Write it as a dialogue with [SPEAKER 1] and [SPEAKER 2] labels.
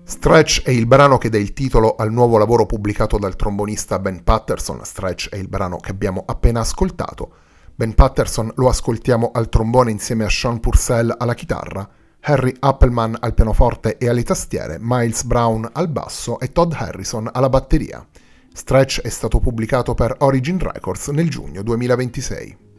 [SPEAKER 1] Stretch è il brano che dà il titolo al nuovo lavoro pubblicato dal trombonista Ben Patterson. Stretch è il brano che abbiamo appena ascoltato. Ben Patterson lo ascoltiamo al trombone insieme a Sean Purcell alla chitarra, Harry Appelman al pianoforte e alle tastiere, Miles Brown al basso e Todd Harrison alla batteria. Stretch è stato pubblicato per Origin Records nel giugno 2026.